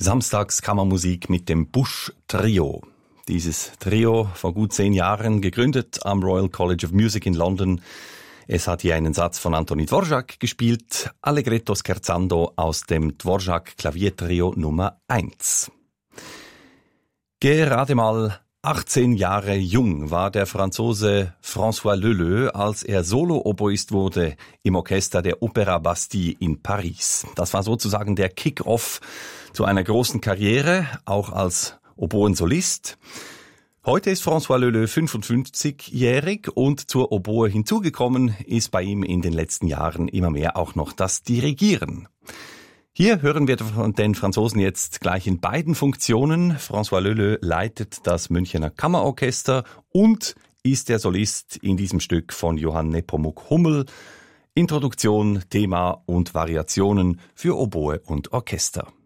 Samstagskammermusik mit dem Busch Trio. Dieses Trio, vor gut 10 Jahren gegründet am Royal College of Music in London. Es hat hier einen Satz von Antoni Dvorak gespielt, Allegretto scherzando aus dem Dvorak Klaviertrio Nummer 1. Gerade mal 18 Jahre jung war der Franzose François Leleux, als er Solo-Oboist wurde im Orchester der Opéra Bastille in Paris. Das war sozusagen der Kick-Off zu einer großen Karriere, auch als Oboensolist. Heute ist François Leleux 55-jährig und zur Oboe hinzugekommen ist bei ihm in den letzten Jahren immer mehr auch noch das Dirigieren. Hier hören wir den Franzosen jetzt gleich in beiden Funktionen. François Leleux leitet das Münchener Kammerorchester und ist der Solist in diesem Stück von Johann Nepomuk Hummel. Introduktion, Thema und Variationen für Oboe und Orchester.